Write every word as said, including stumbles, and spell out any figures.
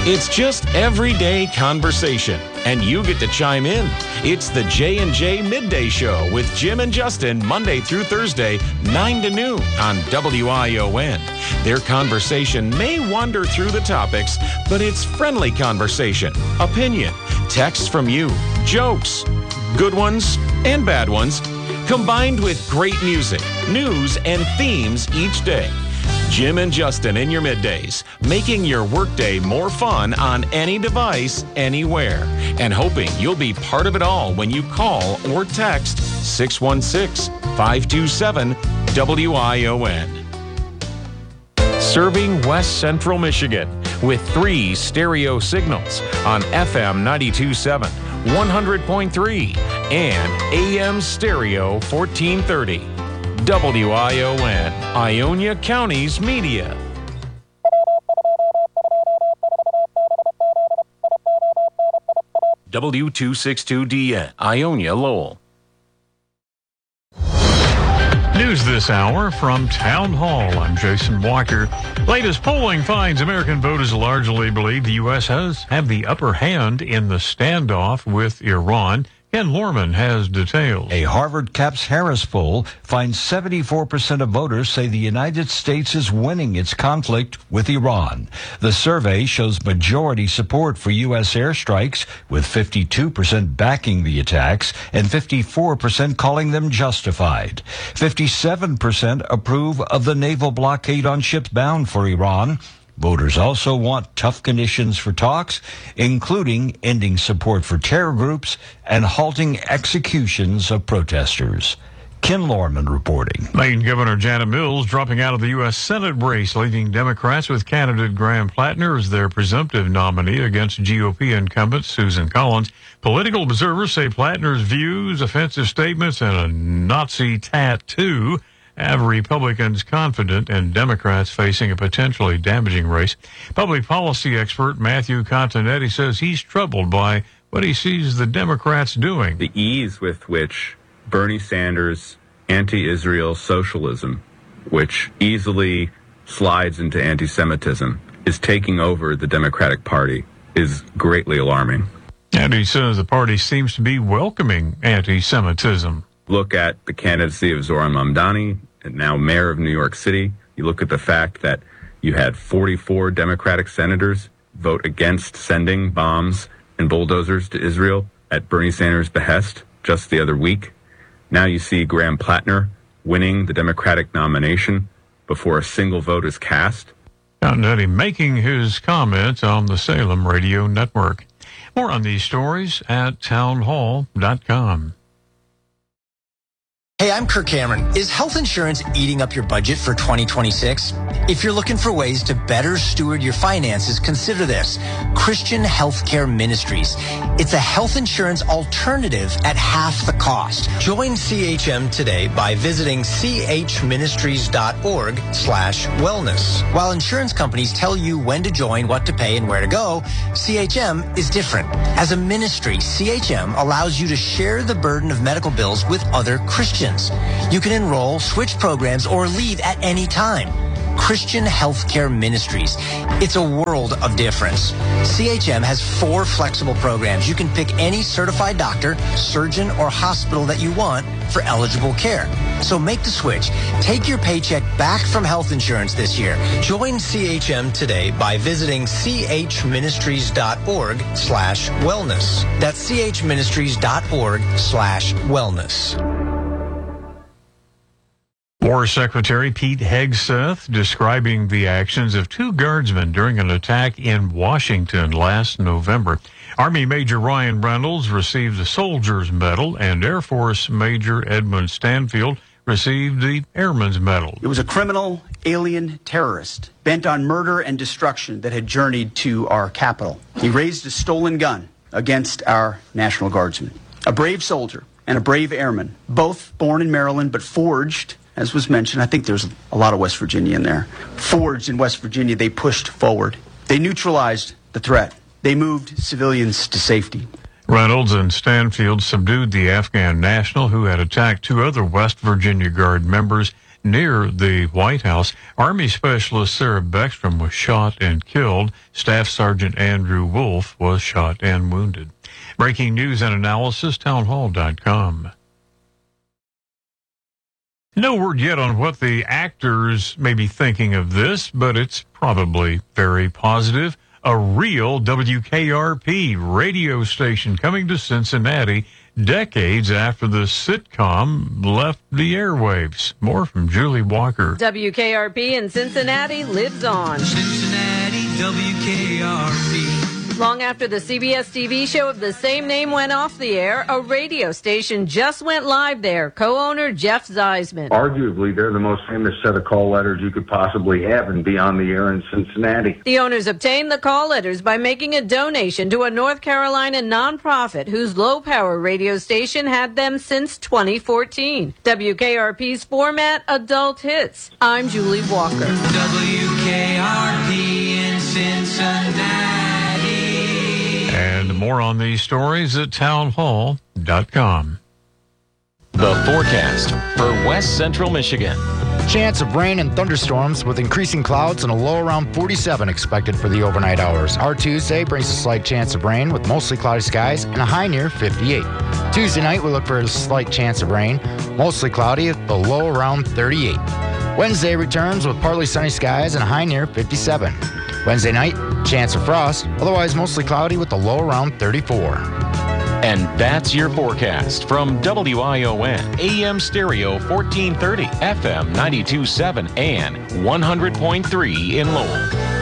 It's just everyday conversation, and you get to chime in. It's the J and J Midday Show with Jim and Justin, Monday through Thursday, nine to noon on W I O N. Their conversation may wander through the topics, but it's friendly conversation, opinion, texts from you, jokes, good ones and bad ones, combined with great music, news, and themes each day. Jim and Justin in your middays, making your workday more fun on any device, anywhere, and hoping you'll be part of it all when you call or text six one six, five two seven, W I O N. Serving West Central Michigan with three stereo signals on F M ninety-two point seven, one hundred point three, and A M stereo fourteen thirty. W I O N, Ionia County's media. W two sixty-two D N, Ionia Lowell. News this hour from Town Hall. I'm Jason Walker. Latest polling finds American voters largely believe the U S has have the upper hand in the standoff with Iran. Ken Lorman has details. A Harvard Caps Harris poll finds seventy-four percent of voters say the United States is winning its conflict with Iran. The survey shows majority support for U S airstrikes, with fifty-two percent backing the attacks and fifty-four percent calling them justified. fifty-seven percent approve of the naval blockade on ships bound for Iran. Voters also want tough conditions for talks, including ending support for terror groups and halting executions of protesters. Ken Lorman reporting. Maine Governor Janet Mills dropping out of the U S Senate race, leaving Democrats with candidate Graham Plattner as their presumptive nominee against G O P incumbent Susan Collins. Political observers say Plattner's views, offensive statements, and a Nazi tattoo have Republicans confident and Democrats facing a potentially damaging race. Public policy expert Matthew Continetti says he's troubled by what he sees the Democrats doing. The ease with which Bernie Sanders' anti-Israel socialism, which easily slides into anti-Semitism, is taking over the Democratic Party is greatly alarming. And he says the party seems to be welcoming anti-Semitism. Look at the candidacy of Zoran Mamdani, now mayor of New York City. You look at the fact that you had forty-four Democratic senators vote against sending bombs and bulldozers to Israel at Bernie Sanders' behest just the other week. Now you see Graham Plattner winning the Democratic nomination before a single vote is cast. Continetti making his comments on the Salem Radio Network. More on these stories at townhall dot com. Hey, I'm Kirk Cameron. Is health insurance eating up your budget for twenty twenty-six? If you're looking for ways to better steward your finances, consider this. Christian Healthcare Ministries. It's a health insurance alternative at half the cost. Join C H M today by visiting chministries.org slash wellness. While insurance companies tell you when to join, what to pay, and where to go, C H M is different. As a ministry, C H M allows you to share the burden of medical bills with other Christians. You can enroll, switch programs, or leave at any time. Christian Healthcare Ministries. It's a world of difference. C H M has four flexible programs. You can pick any certified doctor, surgeon, or hospital that you want for eligible care. So make the switch. Take your paycheck back from health insurance this year. Join C H M today by visiting chministries.org slash wellness. That's chministries.org slash wellness. War Secretary Pete Hegseth describing the actions of two guardsmen during an attack in Washington last November. Army Major Ryan Reynolds received the Soldier's Medal, and Air Force Major Edmund Stanfield received the Airman's Medal. It was a criminal alien terrorist bent on murder and destruction that had journeyed to our capital. He raised a stolen gun against our National Guardsmen. A brave soldier and a brave airman, both born in Maryland but forged, as was mentioned, I think there's a lot of West Virginia in there. Forged in West Virginia, they pushed forward. They neutralized the threat. They moved civilians to safety. Reynolds and Stanfield subdued the Afghan national who had attacked two other West Virginia Guard members near the White House. Army Specialist Sarah Beckstrom was shot and killed. Staff Sergeant Andrew Wolf was shot and wounded. Breaking news and analysis, townhall dot com. No word yet on what the actors may be thinking of this, but it's probably very positive. A real W K R P radio station coming to Cincinnati decades after the sitcom left the airwaves. More from Julie Walker. W K R P in Cincinnati lives on. Cincinnati W K R P. Long after the C B S T V show of the same name went off the air, a radio station just went live there. Co-owner Jeff Zeisman. Arguably, they're the most famous set of call letters you could possibly have and be on the air in Cincinnati. The owners obtained the call letters by making a donation to a North Carolina nonprofit whose low-power radio station had them since twenty fourteen. W K R P's format, Adult Hits. I'm Julie Walker. W K R P in Cincinnati. And more on these stories at townhall dot com. The forecast for West Central Michigan. Chance of rain and thunderstorms with increasing clouds and a low around forty-seven expected for the overnight hours. Our Tuesday brings a slight chance of rain with mostly cloudy skies and a high near fifty-eight. Tuesday night we look for a slight chance of rain, mostly cloudy with a low around thirty-eight. Wednesday returns with partly sunny skies and a high near fifty-seven. Wednesday night, chance of frost, otherwise mostly cloudy with a low around thirty-four. And that's your forecast from W I O N, A M Stereo fourteen thirty, F M ninety-two point seven, and one hundred point three in Lowell.